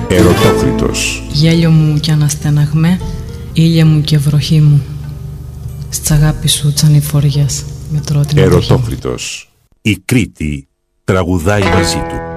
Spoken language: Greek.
Ερωτόκριτος. Γέλιο μου κι αναστεναγμέ, ήλια μου και βροχή μου, στ' αγάπη σου τσανιφοριάς με τρώω την εποχή. Ερωτόκριτος. Η Κρήτη τραγουδάει μαζί του.